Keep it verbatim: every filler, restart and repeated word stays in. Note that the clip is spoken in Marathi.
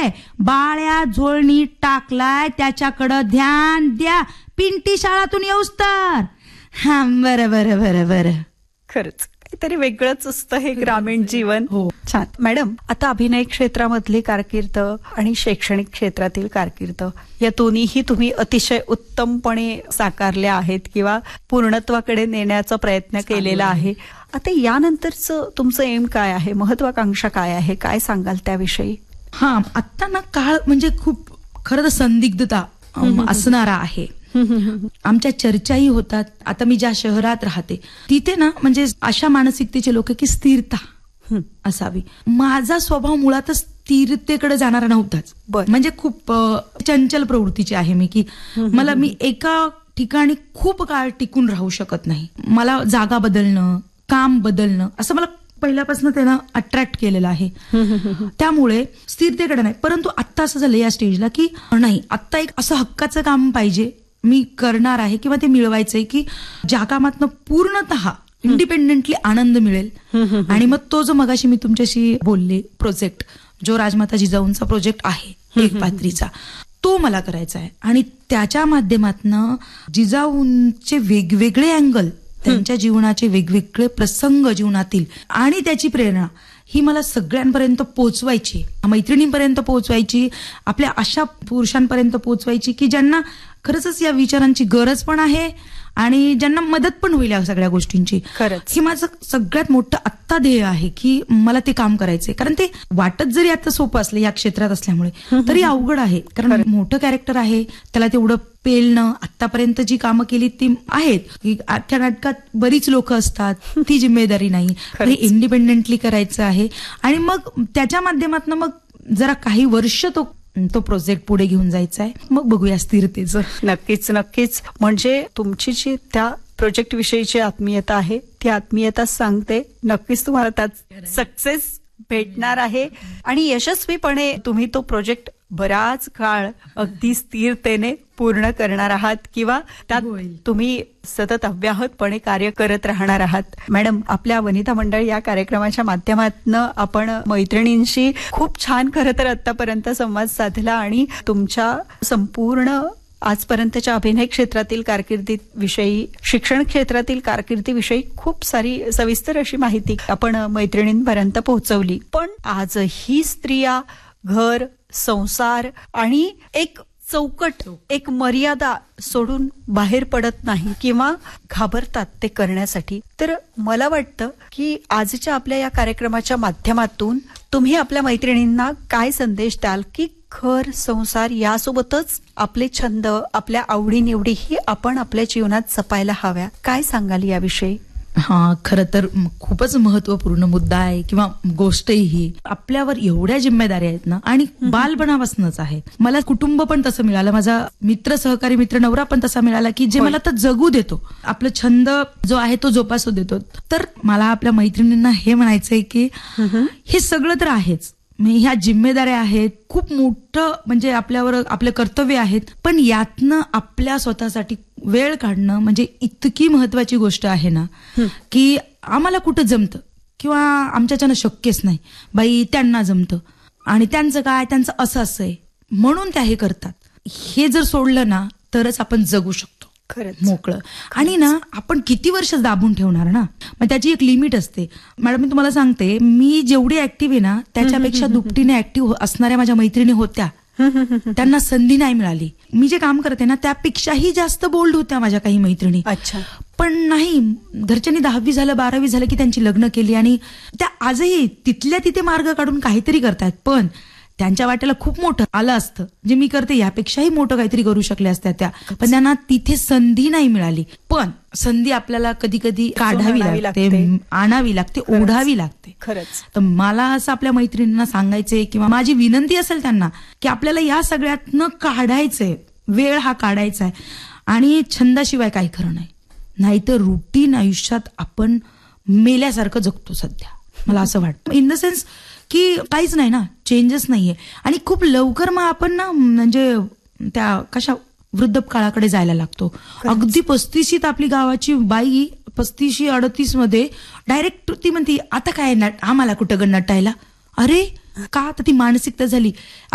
नाहीये. बाळ्या झोळणी टाकलाय, त्याच्याकडं ध्यान द्या. पिंटी शाळातून येऊस तर. हा बरं बरं बरं बरं. खरंच काहीतरी वेगळंच असतं हे ग्रामीण जीवन. हो. छान. मॅडम, आता अभिनय क्षेत्रामधली कारकीर्द आणि शैक्षणिक क्षेत्रातील कारकीर्द या दोन्हीही तुम्ही अतिशय उत्तमपणे साकारल्या आहेत किंवा पूर्णत्वाकडे नेण्याचा प्रयत्न केलेला आहे. आता यानंतरचं तुमचं एम काय आहे, महत्वाकांक्षा काय आहे, काय सांगाल त्याविषयी? हा, आता ना काळ म्हणजे खूप खरं तर संदिग्धता असणारा आहे. आमच्या चर्चाही होतात. आता मी ज्या शहरात राहते तिथे ना म्हणजे अशा मानसिकतेचे लोक की स्थिरता असावी. माझा स्वभाव मुळातच स्थिरतेकडे जाणारा नव्हताच. म्हणजे खूप चंचल प्रवृत्तीची आहे मी, की मला मी एका ठिकाणी खूप काळ टिकून राहू शकत नाही. मला जागा बदलणं, काम बदलणं असं मला पहिल्यापासून त्यानं अट्रॅक्ट केलेलं आहे. त्यामुळे स्थिरतेकडे नाही. परंतु आत्ता असं झालं या स्टेजला की नाही, आत्ता एक असं हक्काचं काम पाहिजे, मी करणार आहे किंवा ते मिळवायचंय की ज्या कामातनं पूर्णतः इंडिपेंडेंटली आनंद मिळेल. आणि मग तो जो मगाशी मी तुमच्याशी बोलले प्रोजेक्ट, जो राजमाता जिजाऊंचा प्रोजेक्ट आहे एक पात्रीचा, तो मला करायचा आहे. आणि त्याच्या माध्यमातनं जिजाऊंचे वेगवेगळे अँगल, त्यांच्या जीवनाचे वेगवेगळे प्रसंग जीवनातील आणि त्याची प्रेरणा ही मला सगळ्यांपर्यंत पोहोचवायची, मैत्रिणींपर्यंत पोहोचवायची, आपल्या अशा पुरुषांपर्यंत पोहोचवायची की ज्यांना खरंच या विचारांची गरज पण आहे आणि ज्यांना मदत पण होईल या सगळ्या गोष्टींची. खरंच हे माझं सगळ्यात मोठं आत्ता ध्येय आहे की मला ते काम करायचंय. कारण ते वाटत जरी आता सोपं असलं या क्षेत्रात असल्यामुळे तरी अवघड आहे. कारण मोठं कॅरेक्टर आहे, त्याला तेवढं पेलणं. आतापर्यंत जी कामं केली ती आहेत की आजच्या नाटकात बरीच लोक असतात, ती जिम्मेदारी नाही. हे इंडिपेंडेंटली करायचं आहे. आणि मग त्याच्या माध्यमातून मग जरा काही वर्ष तो तो प्रोजेक्ट पुढे घेऊन जायचा आहे. मग बघूया स्थिरतेचं. नक्कीच नक्कीच. म्हणजे तुमची जी त्या प्रोजेक्ट विषयीची आत्मीयता आहे ती आत्मीयता सांगते नक्कीच तुम्हाला त्यात सक्सेस भेटणार आहे आणि यशस्वीपणे तुम्ही तो प्रोजेक्ट बराच काळ अगदी स्थिरतेने पूर्ण करणार आहात किंवा त्यात तुम्ही सतत अव्याहतपणे कार्य करत राहणार आहात. मॅडम, आपल्या वनिता मंडळ या कार्यक्रमाच्या माध्यमातून आपण मैत्रिणींशी खूप छान खरं तर आतापर्यंत संवाद साधला आणि तुमच्या संपूर्ण आजपर्यंतच्या अभिनय क्षेत्रातील कारकिर्दीविषयी, शिक्षण क्षेत्रातील कारकिर्दीविषयी खूप सारी सविस्तर अशी माहिती आपण मैत्रिणींपर्यंत पोहोचवली. पण आजही स्त्रिया घर, संसार आणि एक चौकट, एक मर्यादा सोडून बाहेर पडत नाही किंवा घाबरतात ते करण्यासाठी. तर मला वाटतं की आजच्या आपल्या या कार्यक्रमाच्या माध्यमातून तुम्ही आपल्या मैत्रिणींना काय संदेश द्याल की घर, संसार यासोबतच आपले छंद, आपल्या आवडीनिवडीही आपण आपल्या जीवनात जपायला हव्या. काय सांगाल याविषयी? हा, खरं तर खूपच महत्वपूर्ण मुद्दा आहे किंवा गोष्टही. आपल्यावर एवढ्या जिम्मेदारी आहेत ना आणि बालपणापासूनच आहे. मला कुटुंब पण तसं मिळालं, माझा मित्र, सहकारी मित्र, नवरा पण तसा मिळाला की जे मला तर जगू देतो, आपला छंद जो आहे तो जोपासू देतो. तर मला आपल्या मैत्रिणींना हे म्हणायचंय की हे सगळं तर आहेच, ह्या जिम्मेदाऱ्या आहेत, खूप मोठं म्हणजे आपल्यावर आपले कर्तव्य आहेत, पण यातनं आपल्या स्वतःसाठी वेळ काढणं म्हणजे इतकी महत्वाची गोष्ट आहे ना की आम्हाला कुठं जमतं किंवा आमच्याच्यानं शक्यच नाही, बाई त्यांना जमतं आणि त्यांचं काय, त्यांचं असं असं आहे म्हणून त्या हे करतात. हे जर सोडलं ना तरच आपण जगू शकतो मोकळं. आणि ना आपण किती वर्ष दाबून ठेवणार ना, मग त्याची एक लिमिट असते. मॅडम, मी तुम्हाला सांगते, मी जेवढी ऍक्टिव्ह आहे ना त्याच्यापेक्षा दुपटीने ऍक्टिव्ह असणाऱ्या माझ्या मैत्रिणी होत्या, त्यांना संधी नाही मिळाली. मी जे काम करते ना त्यापेक्षाही जास्त बोल्ड होत्या माझ्या काही मैत्रिणी. अच्छा. पण नाही, घरच्यांनी दहावी झालं, बारावी झालं की त्यांची लग्न केली आणि त्या आजही तिथल्या तिथे मार्ग काढून काहीतरी करतायत. पण त्यांच्या वाट्याला खूप मोठं आलं असतं, जे मी करते यापेक्षाही मोठं काहीतरी करू शकल्या असत्या त्या, पण त्यांना तिथे संधी नाही मिळाली. पण संधी आपल्याला कधी कधी काढावी लागते, आणावी लागते, ओढावी लागते. खरंच. तर मला असं आपल्या मैत्रिणींना सांगायचंय किंवा माझी विनंती असेल त्यांना की आपल्याला या सगळ्यातनं काढायचंय, वेळ हा काढायचा आहे. आणि छंदाशिवाय काही खरं नाही, नाहीतर रुटीन आयुष्यात आपण मेल्यासारखं जगतो सध्या, मला असं वाटतं. इन द सेन्स की काहीच नाही ना, चेंजेस नाहीये. आणि खूप लवकर मग आपण ना म्हणजे त्या कशा वृद्धकाळाकडे जायला लागतो. अगदी पस्तीशीत आपली गावाची बाई पस्तीशी अडतीस मध्ये डायरेक्ट ती म्हणते आता काय आम्हाला कुठं ग नटायला. अरे का, तर ती मानसिकता झाली.